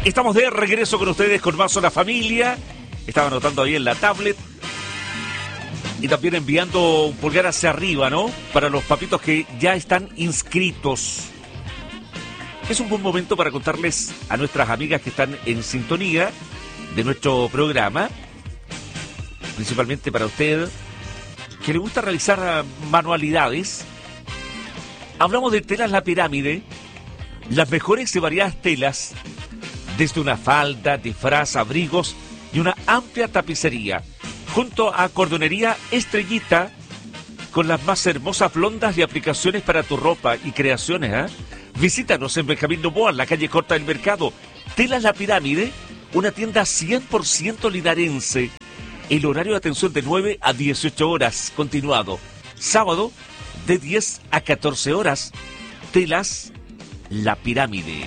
Estamos de regreso con ustedes con más Zona Familia. Estaba anotando ahí en la tablet. Y también enviando un pulgar hacia arriba, ¿no? Para los papitos que ya están inscritos. Es un buen momento para contarles a nuestras amigas que están en sintonía de nuestro programa, principalmente para usted, que le gusta realizar manualidades. Hablamos de Telas La Pirámide, las mejores y variadas telas, desde una falda, disfraz, abrigos y una amplia tapicería, junto a Cordonería Estrellita, con las más hermosas blondas y aplicaciones para tu ropa y creaciones, ¿eh? Visítanos en Benjamín Noboa, en la calle Corta del Mercado. Telas La Pirámide, una tienda 100% linarense. El horario de atención de 9 a 18 horas, continuado. Sábado, de 10 a 14 horas. Telas La Pirámide.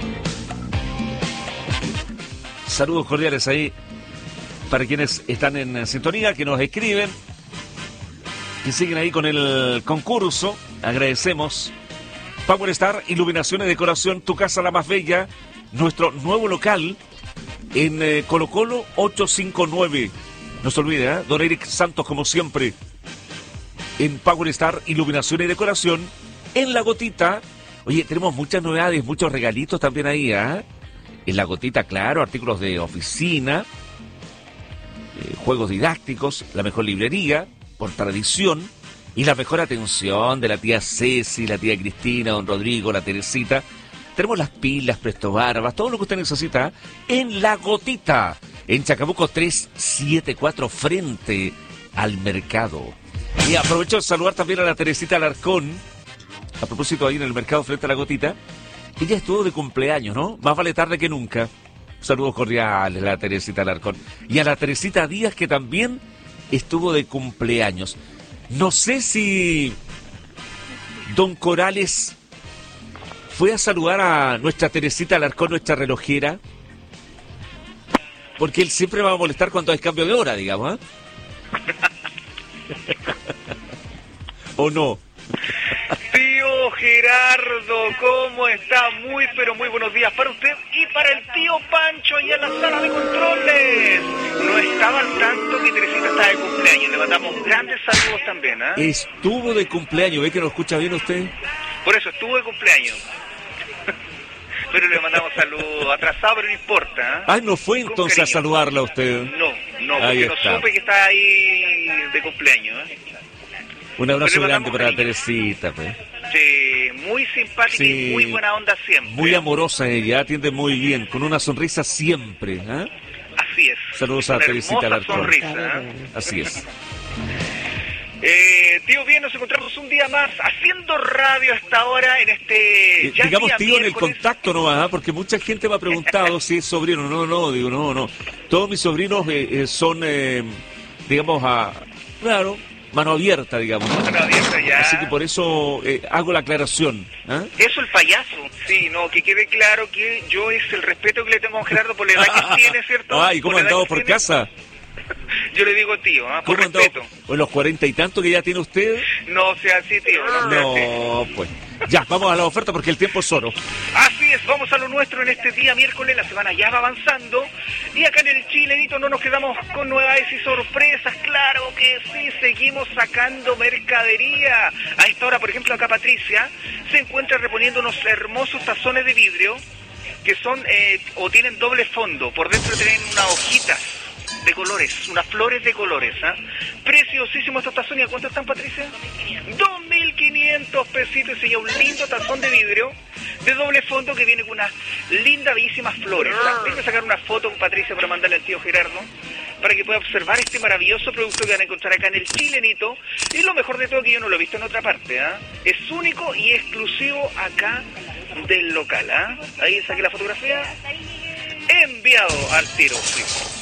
Saludos cordiales ahí para quienes están en sintonía, que nos escriben, que siguen ahí con el concurso. Agradecemos. Power Star, iluminación y decoración, tu casa la más bella. Nuestro nuevo local en Colo Colo 859. No se olvide, ¿eh? Don Eric Santos, como siempre, en Power Star, iluminación y decoración, en La Gotita. Oye, tenemos muchas novedades, muchos regalitos también ahí, ¿eh? En La Gotita, claro, artículos de oficina, juegos didácticos, la mejor librería, por tradición, y la mejor atención de la tía Ceci, la tía Cristina, don Rodrigo, la Teresita. Tenemos las pilas, Presto Barbas, todo lo que usted necesita en La Gotita, en Chacabuco 374, frente al mercado. Y aprovecho de saludar también a la Teresita Alarcón, a propósito ahí en el mercado frente a La Gotita. Ella estuvo de cumpleaños, ¿no? Más vale tarde que nunca. Saludos cordiales a la Teresita Alarcón. Y a la Teresita Díaz, que también estuvo de cumpleaños. No sé si don Corales fue a saludar a nuestra Teresita Alarcón, nuestra relojera, porque él siempre va a molestar cuando hay cambio de hora, digamos, ¿eh? ¿O no? Tío Gerardo, ¿cómo está? Muy, pero muy buenos días para usted y para el tío Pancho allá en la sala de controles. No estaba al tanto que Teresita está de cumpleaños. Le mandamos grandes saludos también, ¿eh? Estuvo de cumpleaños, ¿ve que nos escucha bien usted? Por eso, estuvo de cumpleaños. Pero le mandamos saludos atrasados, pero no importa, ¿eh? Ah, ¿no fue entonces a saludarla a usted? No, porque no supe que está ahí de cumpleaños, ¿eh? Un abrazo grande para la Teresita, pues. Sí, muy simpática, sí, y muy buena onda siempre. Muy amorosa ella, atiende muy bien, con una sonrisa siempre, ¿eh? Así es. Saludos a Teresita Alarcón. Sonrisa, ¿eh? Así es. Tío, bien, nos encontramos un día más haciendo radio hasta ahora en este... digamos, tío, en el contacto nomás, ¿eh? Porque mucha gente me ha preguntado si es sobrino. No, digo, no. Todos mis sobrinos son, digamos, claro, mano abierta, digamos, ¿no? Mano abierta, ya. Así que por eso hago la aclaración, ¿eh? Eso, el payaso. Sí, no, que quede claro que yo es el respeto que le tengo a don Gerardo por la edad que tiene, ¿cierto? Ah, ¿y cómo han andado por casa? Yo le digo tío, por respeto. ¿O los 40 y tanto que ya tiene usted? No sea así, tío. No, pues. Ya, vamos a la oferta porque el tiempo es oro. Así es, vamos a lo nuestro en este día miércoles. La semana ya va avanzando. Y acá en el Chilenito no nos quedamos con novedades y sorpresas. Claro que sí, seguimos sacando mercadería. A esta hora, por ejemplo, acá Patricia se encuentra reponiendo unos hermosos tazones de vidrio que son o tienen doble fondo. Por dentro tienen unas hojitas de colores, unas flores de colores, ¿ah? Preciosísimos estos tazones. ¿A cuánto están, Patricia? 2.500 pesitos. Y ya un lindo tazón de vidrio de doble fondo que viene con unas lindas, bellísimas flores, ¿ah? Voy a sacar una foto, Patricia, para mandarle al tío Gerardo, para que pueda observar este maravilloso producto que van a encontrar acá en el Chilenito. Y lo mejor de todo, que yo no lo he visto en otra parte, ¿ah? Es único y exclusivo acá del local, ¿ah? Ahí saqué la fotografía. Enviado al tiro, sí.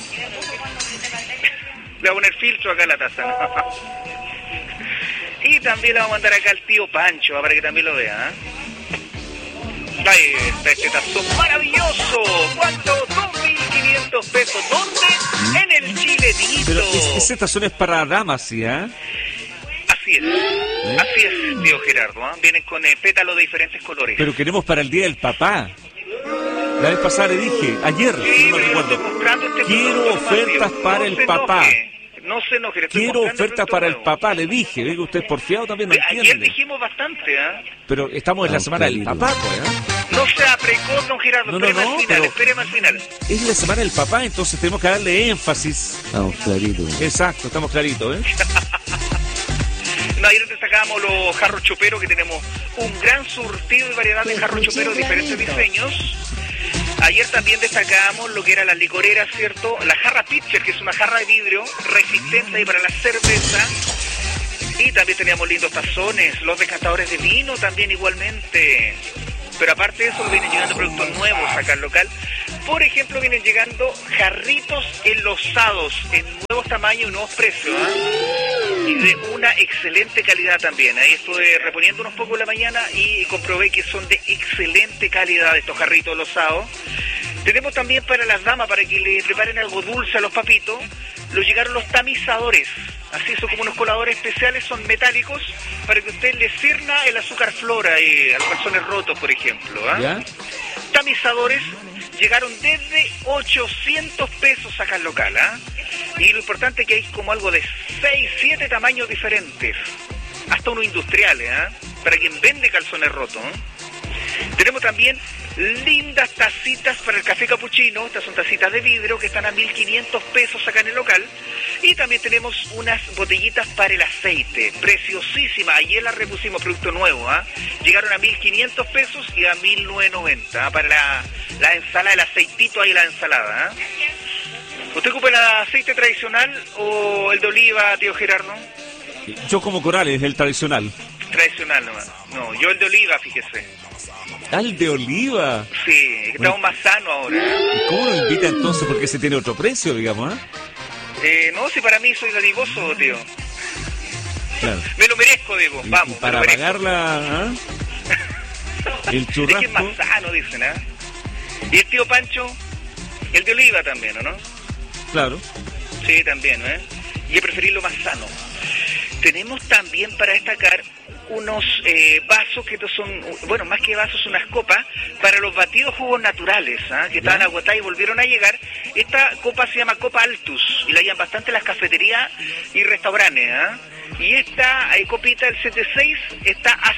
Le voy a poner filtro acá en la taza, ¿no? Y también le vamos a mandar acá al tío Pancho, para que también lo vea, ¿eh? Ahí está este tazón maravilloso. ¿Cuánto? 2.500 pesos. ¿Dónde? En el Chilenito. Pero ese tazón es para damas, ¿sí? Así es, tío Gerardo, ¿eh? Vienen con pétalos de diferentes colores. Pero queremos para el Día del Papá. La vez pasada le dije, ayer, Sí, no me pero yo recuerdo. estoy mostrando este Quiero producto, ofertas Mateo. para No el se papá. enoje, no se enoje, le estoy Quiero mostrando ofertas producto para el nuevo. papá, le dije. Venga, usted porfiado también no Ayer entiende. dijimos bastante, ¿ah? Pero estamos en la semana del papá, pues, ¿eh? No sea precoz, don Gerardo, No, espéreme al final, pero- espéreme al final. Es la semana del papá, entonces tenemos que darle énfasis. Vamos, clarito. Exacto, estamos claritos, ¿eh? No, ayer destacábamos los jarros choperos, que tenemos un gran surtido y variedad de jarros choperos de diferentes diseños. Ayer también destacábamos lo que eran las licoreras, ¿cierto? La jarra Pitcher, que es una jarra de vidrio resistente ahí para la cerveza. Y también teníamos lindos tazones, los decantadores de vino también igualmente. Pero aparte de eso, vienen llegando productos nuevos acá al local. Por ejemplo, vienen llegando jarritos enlosados en nuevos tamaños y nuevos precios, ¿ah? Y de una excelente calidad también. Ahí estuve reponiendo unos pocos en la mañana y comprobé que son de excelente calidad estos jarritos enlosados. Tenemos también para las damas, para que le preparen algo dulce a los papitos, llegaron los tamizadores. Así son como unos coladores especiales, son metálicos, para que usted le sirna el azúcar flora a los calzones rotos, por ejemplo, ¿ah? ¿Ya? Tamizadores llegaron desde 800 pesos acá al local, ¿ah? Y lo importante es que hay como algo de 6, 7 tamaños diferentes, hasta unos industriales, ¿ah? Para quien vende calzones rotos, ¿eh? Tenemos también lindas tacitas para el café capuchino. Estas son tacitas de vidrio que están a 1.500 pesos acá en el local. Y también tenemos unas botellitas para el aceite, preciosísimas. Ayer las repusimos, producto nuevo, ¿ah? Llegaron a 1.500 pesos y a 1.990, ¿ah? Para la ensalada, el aceitito ahí, la ensalada, ¿ah? ¿Usted ocupa el aceite tradicional o el de oliva, tío Gerardo? Yo como Corales, el tradicional. Tradicional nomás. No, yo el de oliva, fíjese. ¿Al de oliva? Sí, estamos más sanos ahora, ¿eh? ¿Y cómo lo invita entonces? Porque ese tiene otro precio, digamos, ¿eh? No, si para mí soy dadivoso, tío. Claro. Me lo merezco, digo. Y Vamos, para me lo merezco. pagarla, ¿ah? El Es que es churrasco. más sano, dicen, ¿ah? Y el tío Pancho, el de oliva también, ¿o no? Claro. Sí, también, ¿eh? Y preferir lo más sano. Tenemos también para destacar unos vasos que son, bueno, más que vasos, unas copas para los batidos jugos naturales, ¿ah? Que estaban agotadas y volvieron a llegar. Esta copa se llama Copa Altus y la llevan bastante en las cafeterías y restaurantes, ¿ah? Y esta copita, el 76, está a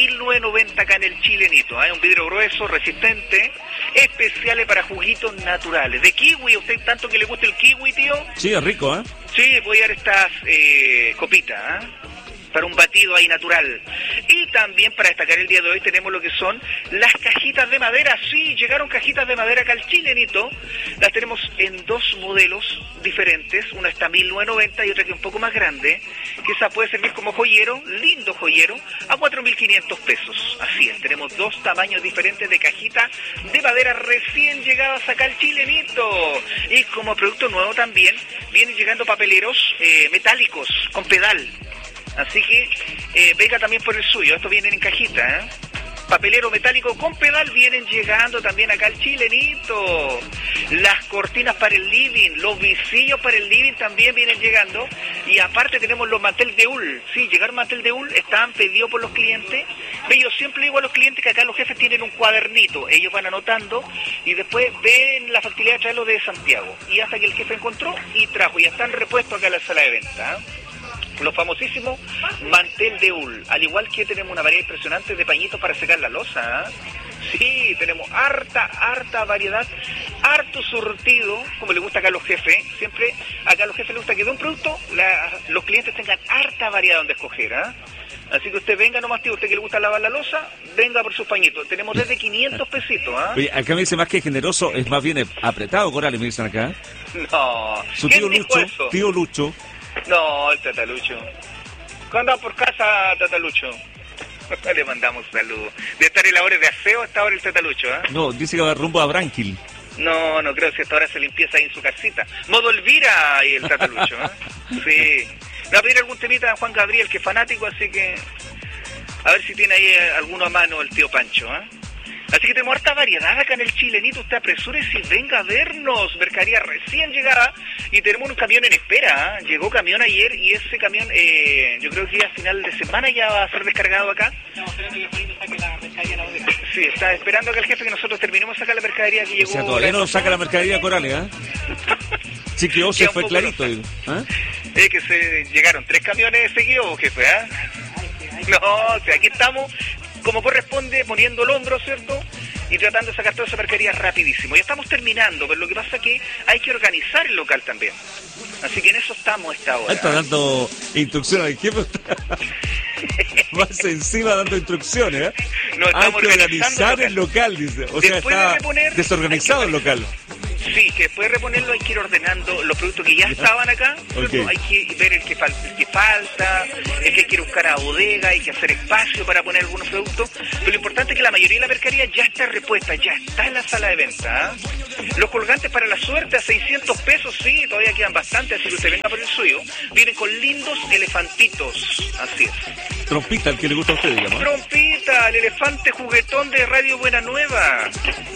7.990 acá en el chilenito, ¿eh? Un vidrio grueso, resistente, especiales para juguitos naturales. De kiwi, ¿a usted tanto que le gusta el kiwi, tío? Sí, es rico, ¿eh? Sí, voy a dar estas copitas, ¿ah? Para un batido ahí natural. Y también para destacar el día de hoy tenemos lo que son las cajitas de madera. Sí, llegaron cajitas de madera acá al chilenito. Las tenemos en dos modelos diferentes. Una está a 1.990 y otra que es un poco más grande, que esa puede servir como joyero, lindo joyero, a 4.500 pesos. Así es, tenemos dos tamaños diferentes de cajitas de madera recién llegadas acá al chilenito. Y como producto nuevo también vienen llegando papeleros metálicos con pedal. Así que venga también por el suyo. Estos vienen en cajita, ¿eh? Papelero metálico con pedal vienen llegando también acá al chilenito. Las cortinas para el living, los visillos para el living también vienen llegando. Y aparte tenemos los mantel de hul. Sí, llegaron mantel de hul, estaban pedidos por los clientes. Yo siempre digo a los clientes que acá los jefes tienen un cuadernito. Ellos van anotando y después ven la facilidad de traerlo de Santiago. Y hasta que el jefe encontró y trajo. Ya están repuestos acá en la sala de venta, ¿eh? Los famosísimos mantel de hul, al igual que tenemos una variedad impresionante de pañitos para secar la loza, ¿eh? Sí, tenemos harta variedad, harto surtido, como le gusta acá a los jefes. Siempre acá a los jefes les gusta que de un producto los clientes tengan harta variedad donde escoger, ¿eh? Así que usted venga nomás, tío, usted que le gusta lavar la loza, venga por sus pañitos. Tenemos desde 500 pesitos, ¿ah? Oye, acá me dice más que generoso, es más bien apretado, Corales, me dicen acá. No. Su ¿Quién tío dijo Lucho, eso? tío Lucho. No, el Tatalucho. ¿Cuándo anda por casa, Tatalucho? Le mandamos saludos. De estar en la hora de aseo hasta ahora el Tatalucho, ¿ah? No, dice que va rumbo a Branquil. No, no creo, si hasta ahora se limpieza ahí en su casita. Modo Elvira y el Tatalucho, ¿eh? Sí. Me va a pedir algún temita a Juan Gabriel, que es fanático, así que a ver si tiene ahí alguno a mano el tío Pancho, ¿eh? Así que tenemos harta variedad acá en el chilenito. Usted apresúrese y venga a vernos. Mercadería recién llegada y tenemos un camión en espera, ¿eh? Llegó camión ayer y ese camión yo creo que a final de semana ya va a ser descargado acá. Estamos esperando que Juanito saque la mercadería a la bodega. Sí, está esperando acá el jefe que nosotros terminemos de sacar la mercadería que llegó. O sea, todavía no saca la mercadería Corales, ¿eh? Sí, que se fue clarito. ¿Eh? Es que se llegaron 3 camiones seguidos, jefe, ¿eh? No, o sea, aquí estamos, como corresponde, poniendo el hombro, ¿cierto? Y tratando de sacar toda esa mercadería rapidísimo. Ya estamos terminando, pero lo que pasa es que hay que organizar el local también. Así que en eso estamos esta hora. Está dando instrucciones al jefe. Más encima dando instrucciones, ¿eh? Hay que organizar el local, dice. O sea, está desorganizado el local. Sí, que después de reponerlo hay que ir ordenando los productos que ya estaban acá. Okay. Hay que ver el que falta, el que quiere buscar a bodega, hay que hacer espacio para poner algunos productos. Pero lo importante es que la mayoría de la mercadería ya está repuesta, ya está en la sala de venta. Los colgantes para la suerte a 600 pesos, sí, todavía quedan bastante, así que usted venga por el suyo. Vienen con lindos elefantitos, así es. Trompita, el que le gusta a usted, digamos. Trompita, el elefante juguetón de Radio Buena Nueva.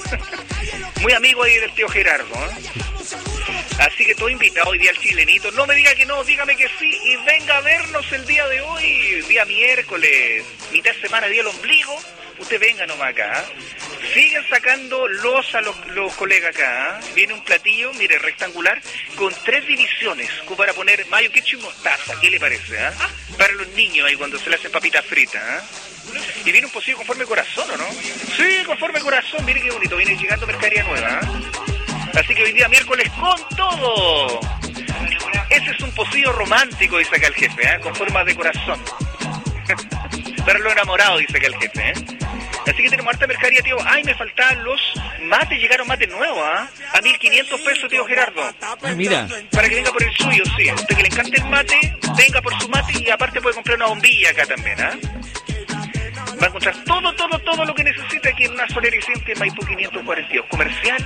Muy amigo ahí del tío Gerardo, ¿eh? Así que todo invitado hoy día al chilenito. No me diga que no, dígame que sí y venga a vernos el día de hoy, día miércoles, mitad de semana, día del ombligo. Usted venga nomás acá, ¿eh? Siguen sacando a los colegas acá, ¿eh? Viene un platillo, mire, rectangular, con 3 divisiones, para poner mayo, ketchup y mostaza. ¿Qué le parece, eh? Para los niños ahí cuando se le hacen papitas fritas, ¿eh? Y viene un pocillo conforme corazón, ¿o no? Sí, conforme corazón, mire qué bonito, viene llegando mercadería nueva, ¿eh? Así que hoy día miércoles con todo. Ese es un pocillo romántico, dice acá el jefe, ¿eh? Con forma de corazón. Para lo enamorado, dice acá el jefe, ¿eh? Así que tenemos harta mercadería, tío. Ay, me faltaban los mates, llegaron mates nuevos, ¿ah? A 1.500 pesos, tío Gerardo. Ah, mira. Para que venga por el suyo, sí. A usted que le encante el mate, venga por su mate y aparte puede comprar una bombilla acá también, ¿ah? Va a encontrar todo lo que necesita aquí en una solera y siempre en Maipú 542. Comercial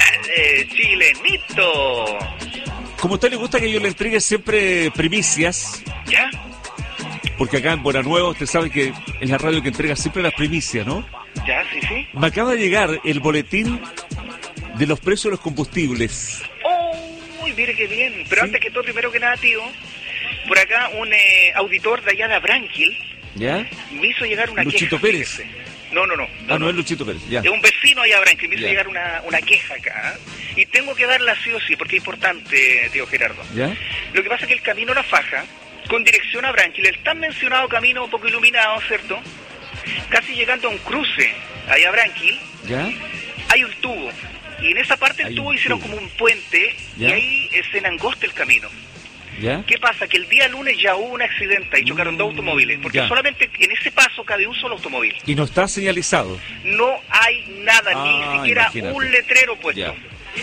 Chilenito. Como a usted le gusta que yo le entregue siempre primicias. ¿Ya? Porque acá en Buena Nueva usted sabe que es la radio que entrega siempre las primicias, ¿no? Ya, sí. Me acaba de llegar el boletín de los precios de los combustibles. ¡Oh! Mire qué bien. Pero ¿sí? Antes que todo, primero que nada, tío, por acá un auditor de allá de Abranquil, ¿ya? Me hizo llegar una Luchito queja. Pérez. Fíjese. No. No es Luchito Pérez, ya. Es un vecino allá de Abranquil, me hizo ya. llegar una queja acá. Y tengo que darla sí o sí, porque es importante, tío Gerardo. ¿Ya? Lo que pasa es que el camino La Faja, con dirección a Abranquil, el tan mencionado camino un poco iluminado, ¿cierto? Casi llegando a un cruce allá a Abranquil, ¿ya? Hay un tubo. Y en esa parte del tubo hicieron como un puente, ¿ya? Y ahí se enangosta el camino. ¿Ya? ¿Qué pasa? Que el día lunes ya hubo un accidente y chocaron 2 automóviles, porque ya. Solamente en ese paso cabe un solo automóvil. Y no está señalizado. No hay nada, ni siquiera imagínate. un letrero puesto. Ya.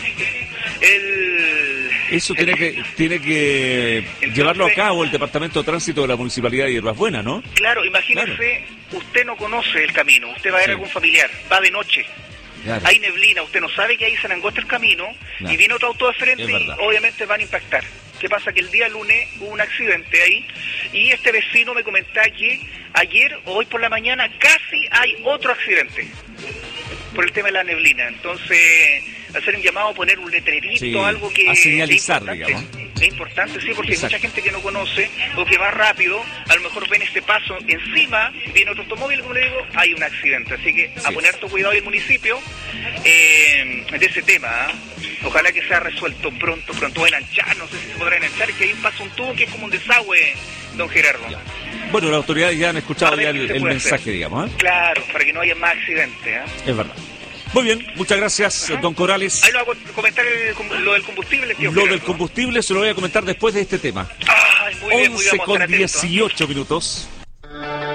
Eso tiene que entonces, llevarlo a cabo el Departamento de Tránsito de la Municipalidad de Hierbas Buenas, ¿no? Claro, imagínese, usted no conoce el camino, usted va a ver algún familiar, va de noche. Claro. Hay neblina, usted no sabe que ahí se angosta el camino, y viene otro auto de frente y obviamente van a impactar. ¿Qué pasa? Que el día lunes hubo un accidente ahí y este vecino me comentaba que ayer o hoy por la mañana casi hay otro accidente por el tema de la neblina. Entonces, hacer un llamado, poner un letrerito, algo que... A señalizar, digamos. Es importante, sí, porque hay mucha gente que no conoce o que va rápido, a lo mejor ven este paso encima, viene otro automóvil, como le digo, hay un accidente. Así que a poner tu cuidado en el municipio de ese tema, ojalá que sea resuelto pronto. Voy a enganchar, no sé si se podrá enganchar, que ahí pasa un tubo que es como un desagüe, don Gerardo. Bueno, las autoridades ya han escuchado ya el mensaje, digamos. Claro, para que no haya más accidentes. Es verdad. Muy bien, muchas gracias, don Corales. Ahí lo voy a comentar lo del combustible, tío. Lo del combustible se lo voy a comentar después de este tema. Ay, muy bien, 11 con 18 minutos.